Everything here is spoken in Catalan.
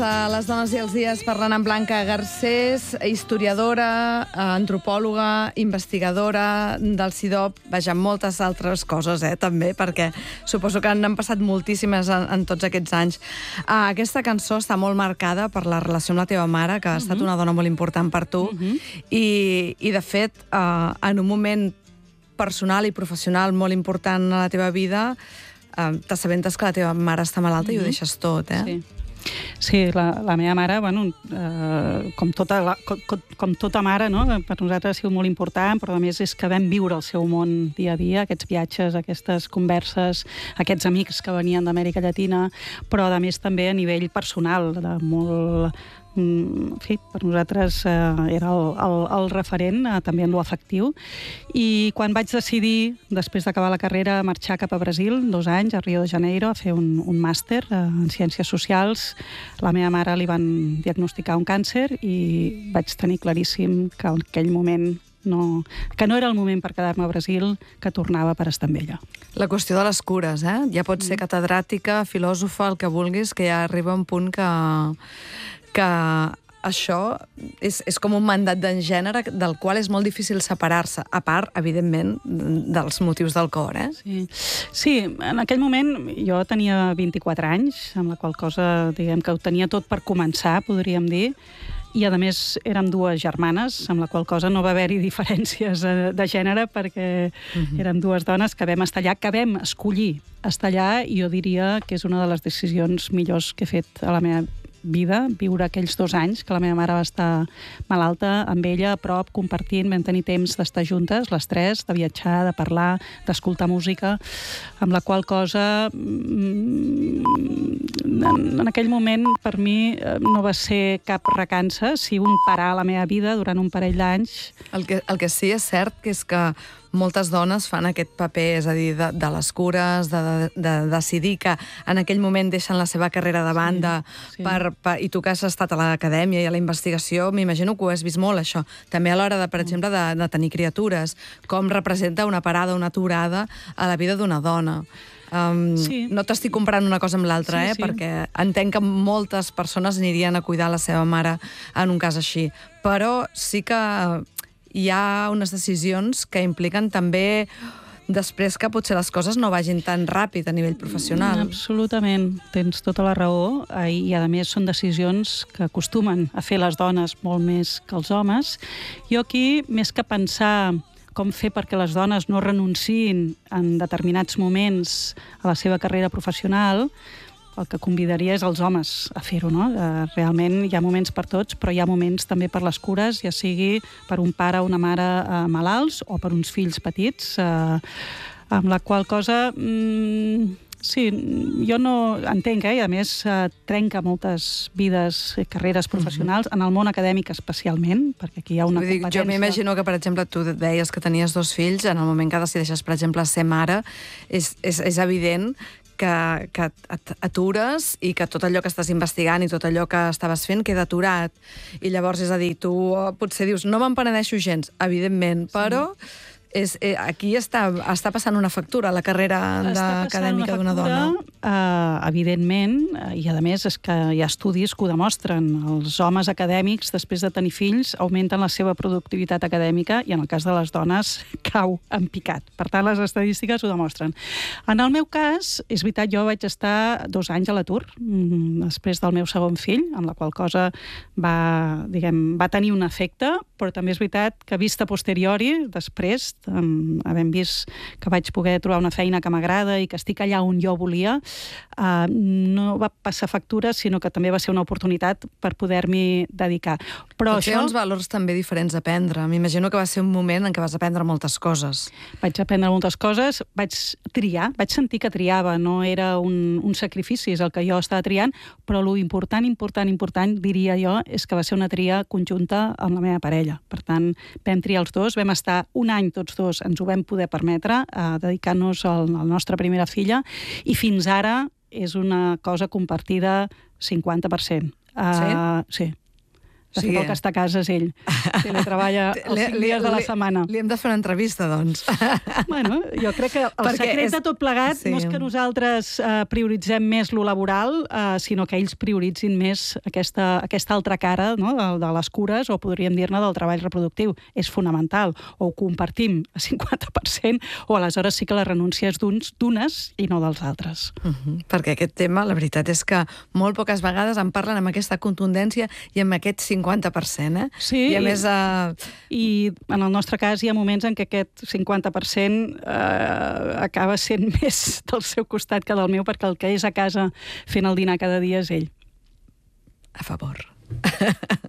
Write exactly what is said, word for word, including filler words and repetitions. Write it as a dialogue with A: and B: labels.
A: A Les dones i els dies parlant amb Blanca Garcés, historiadora, antropòloga, investigadora del C I D O P, vaja, moltes altres coses, eh, també, perquè suposo que n'han passat moltíssimes en, en tots aquests anys. Uh, aquesta cançó està molt marcada per la relació amb la teva mare, que ha estat uh-huh. una dona molt important per tu, uh-huh. i, i de fet, uh, en un moment personal i professional molt important a la teva vida, uh, t'assabentes que la teva mare està malalta uh-huh. i ho deixes tot, eh?
B: Sí. Sí, la, la meva mare, bueno, eh, com, tota la, com, com tota mare, no? Per nosaltres ha sigut molt important, però a més és que vam viure el seu món dia a dia, aquests viatges, aquestes converses, aquests amics que venien d'Amèrica Llatina, però a més també a nivell personal, de molt... En fi, per nosaltres eh, era el, el, el referent, eh, també en lo afectiu. I quan vaig decidir, després d'acabar la carrera, marxar cap a Brasil, dos anys, a Rio de Janeiro, a fer un, un màster eh, en Ciències Socials, la meva mare li van diagnosticar un càncer i vaig tenir claríssim que en aquell moment no, que no era el moment per quedar-me a Brasil, que tornava per estar amb ella.
A: La qüestió de les cures, eh? Ja pots ser catedràtica, filòsofa, el que vulguis, que ja arriba un punt que... que això és, és com un mandat d'en gènere del qual és molt difícil separar-se, a part, evidentment, dels motius del cor, eh?
B: Sí. Sí, en aquell moment jo tenia vint-i-quatre anys, amb la qual cosa, diguem que ho tenia tot per començar, podríem dir, i a més érem dues germanes, amb la qual cosa no va haver-hi diferències de gènere, perquè uh-huh. érem dues dones que vam estar allà, que vam escollir estar allà, i jo diria que és una de les decisions millors que he fet a la meva vida, viure aquells dos anys que la meva mare va estar malalta amb ella, a prop, compartint, vam tenir temps d'estar juntes, les tres, de viatjar, de parlar, d'escoltar música, amb la qual cosa en aquell moment per mi no va ser cap recança, sí un parar a la meva vida durant un parell d'anys.
A: El que, el que sí és cert que és que moltes dones fan aquest paper, és a dir, de, de les cures, de, de, de decidir que en aquell moment deixen la seva carrera de banda, sí, sí. Per, per, i tu que has estat a l'acadèmia i a la investigació, m'imagino que ho has vist molt, això. També a l'hora, de, per exemple, de, de tenir criatures, com representa una parada, una aturada a la vida d'una dona. Um, sí. No t'estic comparant una cosa amb l'altra, sí, eh? Sí. Perquè entenc que moltes persones anirien a cuidar la seva mare en un cas així. Però sí que hi ha unes decisions que impliquen també després que potser les coses no vagin tan ràpid a nivell professional.
B: Absolutament, tens tota la raó, i a més són decisions que acostumen a fer les dones molt més que els homes. Jo aquí, més que pensar com fer perquè les dones no renunciïn en determinats moments a la seva carrera professional, el que convidaria és els homes a fer-ho, no? Realment hi ha moments per tots, però hi ha moments també per les cures, ja sigui per un pare o una mare eh, malalts o per uns fills petits, eh, amb la qual cosa... Mm, sí, jo no entenc, eh? I a més eh, trenca moltes vides i carreres professionals, uh-huh. en el món acadèmic especialment, perquè aquí hi ha una
A: dir,
B: competència...
A: Jo m'imagino que, per exemple, tu deies que tenies dos fills, en el moment que decideixes, per exemple, ser mare, és, és, és evident que, que atures i que tot allò que estàs investigant i tot allò que estaves fent queda aturat. I llavors, és a dir, tu potser dius, no me'n penedeixo gens, evidentment, sí. Però... És, eh, aquí està, està passant una factura a la carrera acadèmica d'una dona.
B: Uh, evidentment, i a més és que hi ha estudis que ho demostren. Els homes acadèmics, després de tenir fills, augmenten la seva productivitat acadèmica i en el cas de les dones cau en picat. Per tant, les estadístiques ho demostren. En el meu cas, és veritat, jo vaig estar dos anys a l'atur després del meu segon fill, amb la qual cosa va, diguem, va tenir un efecte, però també és veritat que vista posteriori, després, Um, havent vist que vaig poder trobar una feina que m'agrada i que estic allà on jo volia, uh, no va passar factura, sinó que també va ser una oportunitat per poder-m'hi dedicar. Però
A: Potser
B: això...
A: uns valors també diferents a aprendre. M'imagino que va ser un moment en què vas aprendre moltes coses.
B: Vaig aprendre moltes coses, vaig triar, vaig sentir que triava, no era un, un sacrifici, és el que jo estava triant, però lo important, important, important, diria jo, és que va ser una tria conjunta amb la meva parella. Per tant, vam triar els dos, vam estar un any tots dos, ens ho vam poder permetre, a dedicar-nos a la nostra primera filla, i fins ara és una cosa compartida cinquanta per cent. Uh, sí? Sí. De fet, el que està a casa és ell. Teletreballa els cinc dies de la setmana.
A: Li hem de fer una entrevista, doncs.
B: Bueno, jo crec que el secret de tot plegat no és que nosaltres prioritzem més lo laboral, sinó que ells prioritzin més aquesta altra cara de les cures, o podríem dir-ne del treball reproductiu. És fonamental. O ho compartim a cinquanta per cent, o aleshores sí que la renúncia és d'unes i no dels altres.
A: Perquè aquest tema, la veritat és que molt poques vegades en parlen amb aquesta contundència i amb aquest cinquanta per cent, eh?
B: Sí,
A: i a més...
B: I en el nostre cas hi ha moments en què aquest cinquanta per cent acaba sent més del seu costat que del meu, perquè el que és a casa fent el dinar cada dia és ell.
A: A favor.